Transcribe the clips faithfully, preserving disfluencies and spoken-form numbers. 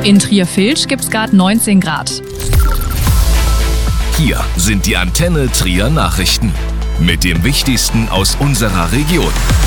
In Trier-Vilsch gibt's gerade neunzehn Grad. Hier sind die Antenne Trier Nachrichten mit dem Wichtigsten aus unserer Region.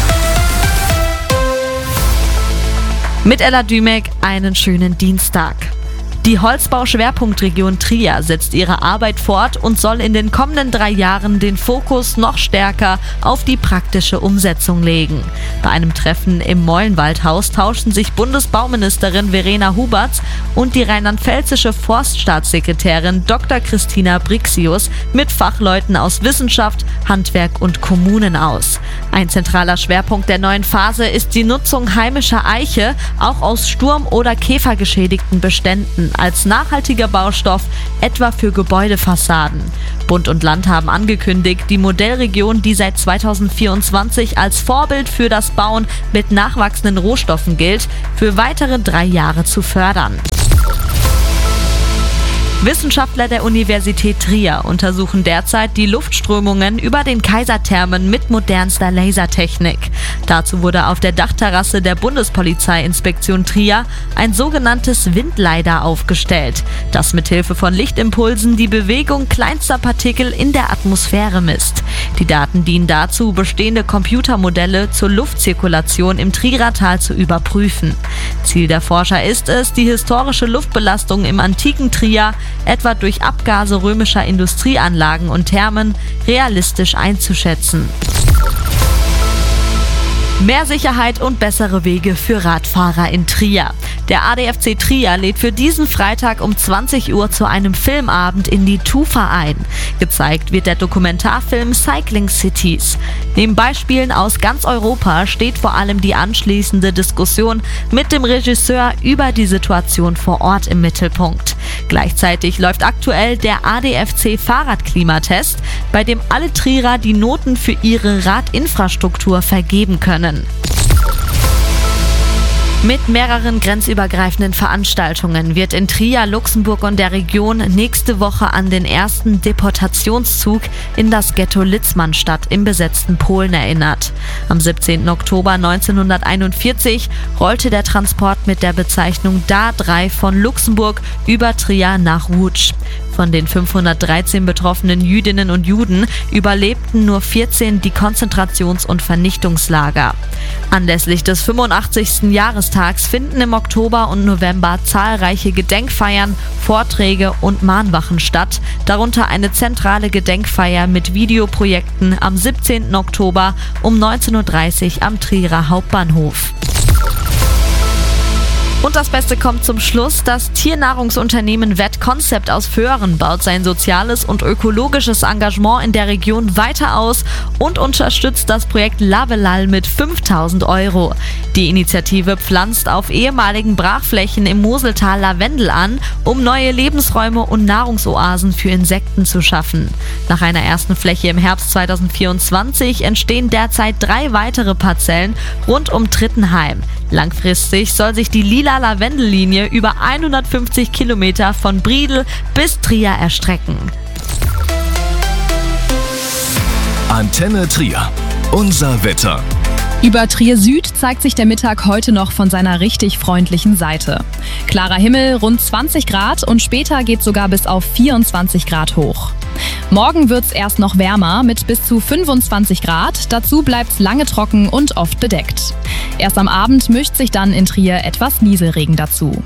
Mit Ella Dümek einen schönen Dienstag. Die Holzbau-Schwerpunktregion Trier setzt ihre Arbeit fort und soll in den kommenden drei Jahren den Fokus noch stärker auf die praktische Umsetzung legen. Bei einem Treffen im Meulenwaldhaus tauschten sich Bundesbauministerin Verena Huberts und die rheinland-pfälzische Forststaatssekretärin Doktor Christina Brixius mit Fachleuten aus Wissenschaft, Handwerk und Kommunen aus. Ein zentraler Schwerpunkt der neuen Phase ist die Nutzung heimischer Eiche, auch aus sturm- oder käfergeschädigten Beständen, als nachhaltiger Baustoff, etwa für Gebäudefassaden. Bund und Land haben angekündigt, die Modellregion, die seit zweitausendvierundzwanzig als Vorbild für das Bauen mit nachwachsenden Rohstoffen gilt, für weitere drei Jahre zu fördern. Wissenschaftler der Universität Trier untersuchen derzeit die Luftströmungen über den Kaiserthermen mit modernster Lasertechnik. Dazu wurde auf der Dachterrasse der Bundespolizeiinspektion Trier ein sogenanntes Windleider aufgestellt, das mithilfe von Lichtimpulsen die Bewegung kleinster Partikel in der Atmosphäre misst. Die Daten dienen dazu, bestehende Computermodelle zur Luftzirkulation im Trierer Tal zu überprüfen. Ziel der Forscher ist es, die historische Luftbelastung im antiken Trier, etwa durch Abgase römischer Industrieanlagen und Thermen, realistisch einzuschätzen. Mehr Sicherheit und bessere Wege für Radfahrer in Trier. Der A D F C Trier lädt für diesen Freitag um zwanzig Uhr zu einem Filmabend in die Tufa ein. Gezeigt wird der Dokumentarfilm Cycling Cities. Neben Beispielen aus ganz Europa steht vor allem die anschließende Diskussion mit dem Regisseur über die Situation vor Ort im Mittelpunkt. Gleichzeitig läuft aktuell der A D F C Fahrradklimatest, bei dem alle Trierer die Noten für ihre Radinfrastruktur vergeben können. Mit mehreren grenzübergreifenden Veranstaltungen wird in Trier, Luxemburg und der Region nächste Woche an den ersten Deportationszug in das Ghetto Litzmannstadt im besetzten Polen erinnert. Am siebzehnten Oktober neunzehnhunderteinundvierzig rollte der Transport mit der Bezeichnung D A drei von Luxemburg über Trier nach Łódź. Von den fünfhundertdreizehn betroffenen Jüdinnen und Juden überlebten nur vierzehn die Konzentrations- und Vernichtungslager. Anlässlich des fünfundachtzigsten Jahrestags finden im Oktober und November zahlreiche Gedenkfeiern, Vorträge und Mahnwachen statt, darunter eine zentrale Gedenkfeier mit Videoprojekten am siebzehnten Oktober um neunzehn Uhr dreißig am Trierer Hauptbahnhof. Und das Beste kommt zum Schluss. Das Tiernahrungsunternehmen Vet Concept aus Föhren baut sein soziales und ökologisches Engagement in der Region weiter aus und unterstützt das Projekt Lavelal mit fünftausend Euro. Die Initiative pflanzt auf ehemaligen Brachflächen im Moseltal Lavendel an, um neue Lebensräume und Nahrungsoasen für Insekten zu schaffen. Nach einer ersten Fläche im Herbst zweitausendvierundzwanzig entstehen derzeit drei weitere Parzellen rund um Trittenheim. Langfristig soll sich die lila Lavendellinie über hundertfünfzig Kilometer von Briedel bis Trier erstrecken. Antenne Trier. Unser Wetter. Über Trier Süd zeigt sich der Mittag heute noch von seiner richtig freundlichen Seite. Klarer Himmel, rund zwanzig Grad und später geht sogar bis auf vierundzwanzig Grad hoch. Morgen wird's erst noch wärmer mit bis zu fünfundzwanzig Grad, dazu bleibt's lange trocken und oft bedeckt. Erst am Abend mischt sich dann in Trier etwas Nieselregen dazu.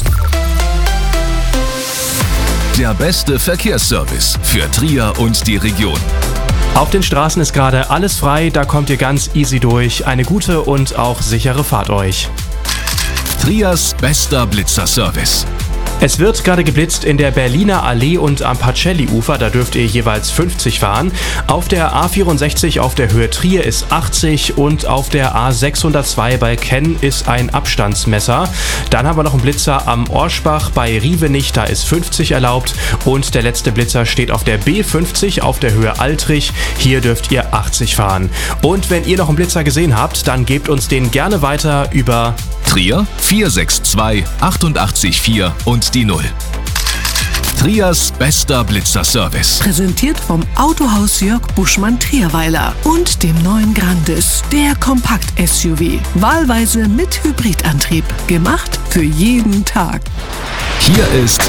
Der beste Verkehrsservice für Trier und die Region. Auf den Straßen ist gerade alles frei, da kommt ihr ganz easy durch. Eine gute und auch sichere Fahrt euch. Triers bester Blitzerservice. Es wird gerade geblitzt in der Berliner Allee und am Pacelli-Ufer, da dürft ihr jeweils fünfzig fahren. Auf der A vierundsechzig auf der Höhe Trier ist achtzig und auf der A sechshundertzwei bei Kenn ist ein Abstandsmesser. Dann haben wir noch einen Blitzer am Orschbach bei Rievenich, da ist fünfzig erlaubt und der letzte Blitzer steht auf der B fünfzig auf der Höhe Altrich. Hier dürft ihr achtzig fahren. Und wenn ihr noch einen Blitzer gesehen habt, dann gebt uns den gerne weiter über Trier vier sechs zwei acht acht vier und die null. Triers bester Blitzerservice. Präsentiert vom Autohaus Jörg Buschmann Trierweiler und dem neuen Grandis, der Kompakt-S U V. Wahlweise mit Hybridantrieb. Gemacht für jeden Tag. Hier ist